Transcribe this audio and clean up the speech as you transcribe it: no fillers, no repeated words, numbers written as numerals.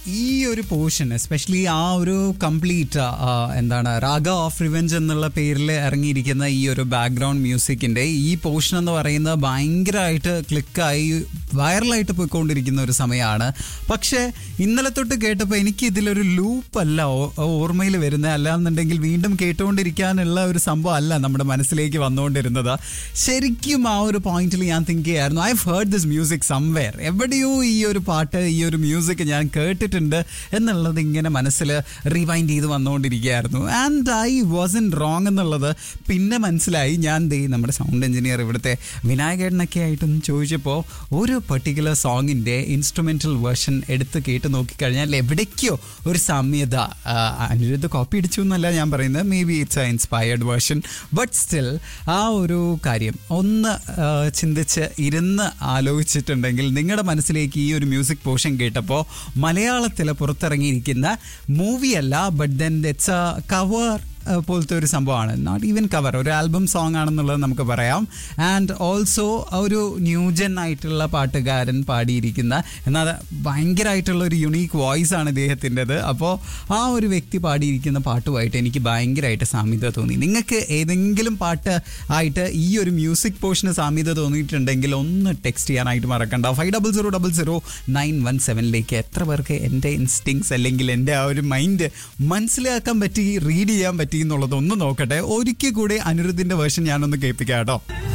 ഈ ഒരു portion especially ആ ഒരു കംപ്ലീറ്റ് എന്താണ് രാഗ ഓഫ് റിവെഞ്ച് എന്നുള്ള പേരിൽ ഇറങ്ങിയിരിക്കുന്ന ഈ ഒരു ബാക്ക്ഗ്രൗണ്ട് മ്യൂസിക്കിന്റെ ഈ പോർഷൻ എന്ന് പറയുന്നത് ഭയങ്കരമായിട്ട് ക്ലിക്കായി വൈറലായിട്ട് പോയിക്കൊണ്ടിരിക്കുന്ന ഒരു സമയമാണ്. പക്ഷേ ഇന്നലെ തൊട്ട് കേട്ടപ്പോൾ എനിക്ക് ഇതിലൊരു ലൂപ്പല്ല ഓർമ്മയിൽ വരുന്നത്, അല്ലാന്നുണ്ടെങ്കിൽ വീണ്ടും കേട്ടുകൊണ്ടിരിക്കാനുള്ള ഒരു സംഭവം അല്ല നമ്മുടെ മനസ്സിലേക്ക് വന്നുകൊണ്ടിരുന്നത്. ശരിക്കും ആ ഒരു പോയിന്റിൽ ഞാൻ തിങ്ക് ചെയ്യായിരുന്നു, I have heard this music somewhere, എവിടെയോ ഈ ഒരു പാട്ട് ഈ ഒരു മ്യൂസിക് ഞാൻ കേട്ടിട്ടുണ്ട് എന്നുള്ളത് ഇങ്ങനെ മനസ്സിൽ റിവൈൻഡ് ചെയ്ത് വന്നുകൊണ്ടിരിക്കുകയായിരുന്നു. ആൻഡ് ഐ വാസൻ റോങ് എന്നുള്ളത് പിന്നെ മനസ്സിലായി. ഞാൻ നമ്മുടെ സൗണ്ട് എഞ്ചിനീയർ ഇവിടുത്തെ വിനായകേട്ടനൊക്കെ ആയിട്ടൊന്ന് ചോദിച്ചപ്പോൾ ഒരു പെർട്ടിക്കുലർ സോങ്ങിൻ്റെ ഇൻസ്ട്രുമെൻ്റൽ വേർഷൻ എടുത്ത് കേട്ട് നോക്കിക്കഴിഞ്ഞാൽ എവിടേക്കോ ഒരു സാമ്യത, അനിരുദ്ധ കോപ്പി അടിച്ചു എന്നല്ല ഞാൻ പറയുന്നത്, may be it's A inspired version, but still ആ ഒരു കാര്യം ഒന്ന് ചിന്തിച്ച് ഇരുന്ന് ആലോചിച്ചിട്ടുണ്ടെങ്കിൽ നിങ്ങളുടെ മനസ്സിലേക്ക് ഈ ഒരു മ്യൂസിക് പോർഷൻ കേട്ടപ്പോൾ മലയാളത്തിൽ പുറത്തിറങ്ങിയിരിക്കുന്ന മൂവിയല്ല, but then it's A cover പോലത്തെ ഒരു സംഭവമാണ്. നോട്ട് ഈവൻ കവർ, ഒരു ആൽബം സോങ് ആണെന്നുള്ളത് നമുക്ക് പറയാം. ആൻഡ് ഓൾസോ ഒരു ന്യൂജൻ ആയിട്ടുള്ള പാട്ടുകാരൻ പാടിയിരിക്കുന്ന, എന്നാൽ ഭയങ്കരമായിട്ടുള്ള ഒരു യുണീക്ക് വോയിസ് ആണ് ഇദ്ദേഹത്തിൻ്റെത്. അപ്പോൾ ആ ഒരു വ്യക്തി പാടിയിരിക്കുന്ന പാട്ടുമായിട്ട് എനിക്ക് ഭയങ്കരമായിട്ട് സാമ്യത തോന്നി. നിങ്ങൾക്ക് ഏതെങ്കിലും പാട്ട് ആയിട്ട് ഈ ഒരു മ്യൂസിക് പോർഷന് സാമ്യത തോന്നിയിട്ടുണ്ടെങ്കിൽ ഒന്ന് ടെക്സ്റ്റ് ചെയ്യാനായിട്ട് മറക്കണ്ട. 500917 എത്ര പേർക്ക് എൻ്റെ ഇൻസ്റ്റിങ്സ് അല്ലെങ്കിൽ എൻ്റെ ആ ഒരു മൈൻഡ് മനസ്സിലാക്കാൻ പറ്റി, റീഡ് ചെയ്യാൻ പറ്റി എന്നുള്ളത് ഒന്ന് നോക്കട്ടെ. ഒരിക്കൽ കൂടി അനിരുദ്ധിന്റെ വേർഷൻ ഞാനൊന്ന് കേൾപ്പിക്കാം കേട്ടോ.